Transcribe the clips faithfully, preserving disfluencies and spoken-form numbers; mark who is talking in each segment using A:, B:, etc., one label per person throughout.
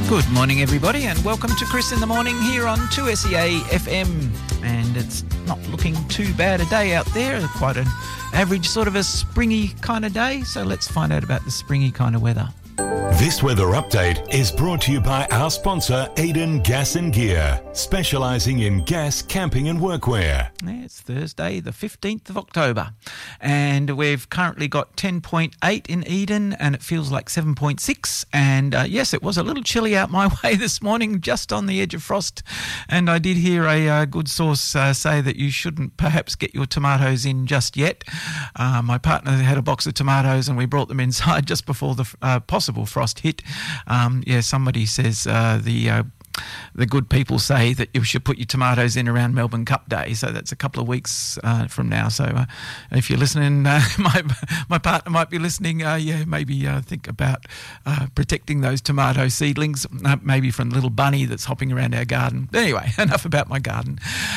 A: Good morning, everybody, and welcome to Chris in the Morning here on two S E A F M. And it's not looking too bad a day out there, quite an average sort of a springy kind of day. So let's find out about the springy kind of weather.
B: This weather update is brought to you by our sponsor, Eden Gas and Gear, specialising in gas, camping and workwear.
A: Yeah, it's Thursday, the fifteenth of October, and we've currently got ten point eight in Eden, and it feels like seven point six. And uh, yes, it was a little chilly out my way this morning, just on the edge of frost. And I did hear a uh, good source uh, say that you shouldn't perhaps get your tomatoes in just yet. Uh, my partner had a box of tomatoes, and we brought them inside just before the uh, possible frost hit. Um, yeah, somebody says uh, the uh, the good people say that you should put your tomatoes in around Melbourne Cup Day, so that's a couple of weeks uh, from now. So uh, if you're listening, uh, my my partner might be listening. Uh, yeah, maybe uh, think about uh, protecting those tomato seedlings, uh, maybe from the little bunny that's hopping around our garden. But anyway, enough about my garden.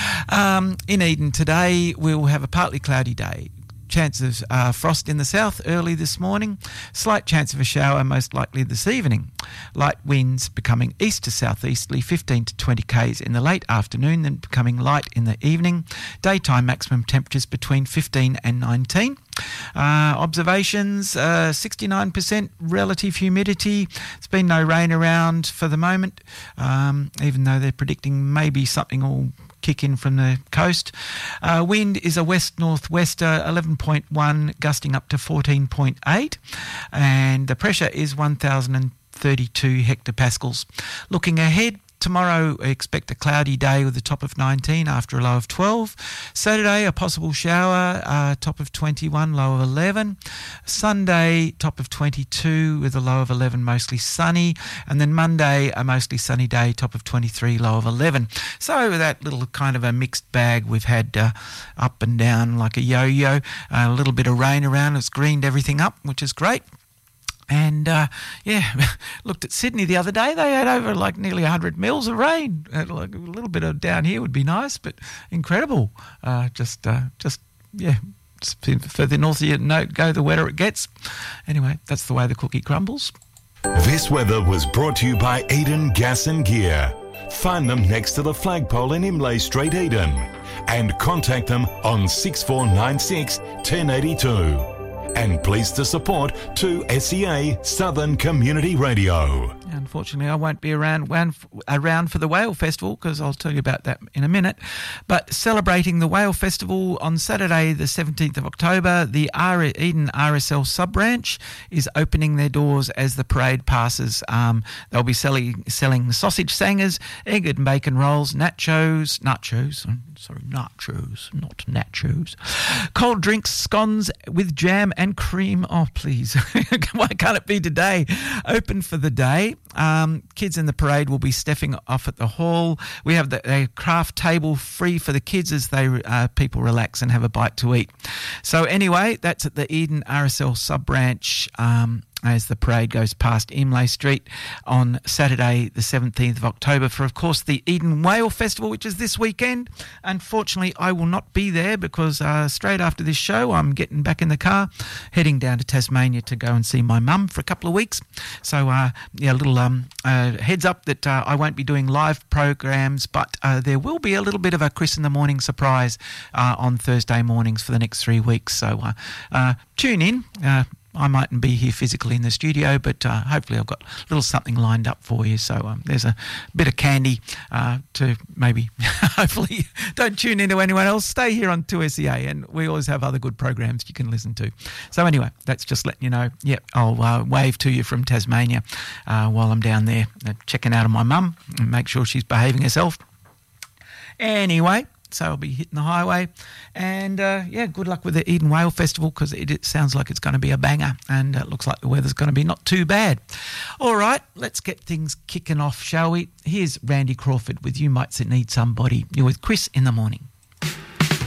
A: Um, in Eden today, we'll have a partly cloudy day. Chance of uh, frost in the south early this morning. Slight chance of a shower most likely this evening. Light winds becoming east to southeasterly, fifteen to twenty k's in the late afternoon, then becoming light in the evening. Daytime maximum temperatures between fifteen and nineteen. Uh, observations, uh, sixty-nine percent relative humidity. There's been no rain around for the moment, um, even though they're predicting maybe something will kick in from the coast. Uh, wind is a west-northwester, eleven point one, gusting up to fourteen point eight, and the pressure is one thousand thirty-two hectopascals. Looking ahead, tomorrow, expect a cloudy day with a top of nineteen after a low of twelve. Saturday, a possible shower, uh, top of twenty-one, low of eleven. Sunday, top of twenty-two with a low of eleven, mostly sunny. And then Monday, a mostly sunny day, top of twenty-three, low of eleven. So that little kind of a mixed bag we've had uh, up and down like a yo-yo. Uh, a little bit of rain around, it's greened everything up, which is great. And, uh, yeah, looked at Sydney the other day. They had over like nearly one hundred mils of rain. Uh, like a little bit of down here would be nice, but incredible. Uh, just, uh, just yeah, further north you know, go, the wetter it gets. Anyway, that's the way the cookie crumbles.
B: This weather was brought to you by Eden Gas and Gear. Find them next to the flagpole in Imlay Street, Eden. And contact them on six four nine six, one zero eight two. And pleased to support two S E A Southern Community Radio.
A: Unfortunately, I won't be around around for the Whale Festival, because I'll tell you about that in a minute. But celebrating the Whale Festival on Saturday, the seventeenth of October, the R- Eden R S L sub-branch is opening their doors as the parade passes. Um, they'll be selling, selling sausage sangers, egg and bacon rolls, nachos, nachos, sorry, nachos, not nachos, cold drinks, scones with jam and cream. Oh, please. Why can't it be today? Open for the day. Um, kids in the parade will be stepping off at the hall. We have the a craft table free for the kids as they uh, people relax and have a bite to eat. So anyway, that's at the Eden R S L sub-branch um, as the parade goes past Imlay Street on Saturday the seventeenth of October for, of course, the Eden Whale Festival, which is this weekend. Unfortunately, I will not be there because uh, straight after this show, I'm getting back in the car, heading down to Tasmania to go and see my mum for a couple of weeks. So, uh, yeah, a little um, uh, heads up that uh, I won't be doing live programs, but uh, there will be a little bit of a Chris in the Morning surprise uh, on Thursday mornings for the next three weeks. So uh, uh, tune in. Uh, I mightn't be here physically in the studio, but uh, hopefully I've got a little something lined up for you. So um, there's a bit of candy uh, to maybe, hopefully, don't tune into anyone else. Stay here on two S E A, and we always have other good programs you can listen to. So anyway, that's just letting you know. Yep, I'll uh, wave to you from Tasmania uh, while I'm down there uh, checking out on my mum and make sure she's behaving herself. Anyway, so I'll be hitting the highway. And, uh, yeah, good luck with the Eden Whale Festival, because it, it sounds like it's going to be a banger, and it looks like the weather's going to be not too bad. All right, let's get things kicking off, shall we? Here's Randy Crawford with You Might Need Somebody. You're with Chris in the Morning.